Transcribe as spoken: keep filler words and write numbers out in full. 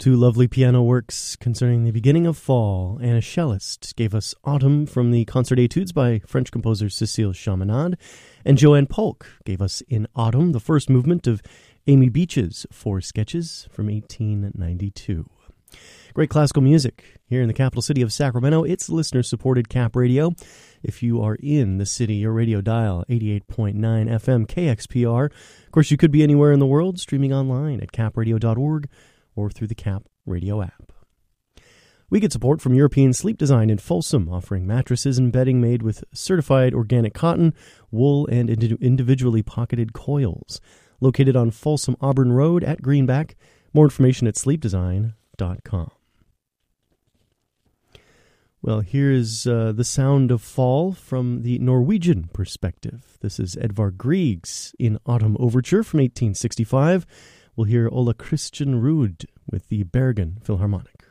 Two lovely piano works concerning the beginning of fall. Anna Cellist gave us Autumn from the Concert Etudes by French composer Cécile Chaminade, and Joanne Polk gave us In Autumn, the first movement of Amy Beach's Four Sketches from eighteen ninety-two. Great classical music here in the capital city of Sacramento. It's listener-supported Cap Radio. If you are in the city, your radio dial, eighty-eight point nine F M K X P R. Of course, you could be anywhere in the world, streaming online at cap radio dot org or through the Cap Radio app. We get support from European Sleep Design in Folsom, offering mattresses and bedding made with certified organic cotton, wool, and indi- individually pocketed coils. Located on Folsom Auburn Road at Greenback. More information at sleep design dot com. Well, here's uh, the sound of fall from the Norwegian perspective. This is Edvard Grieg's In Autumn Overture from eighteen sixty-five. We'll hear Ola Christian Ruud with the Bergen Philharmonic.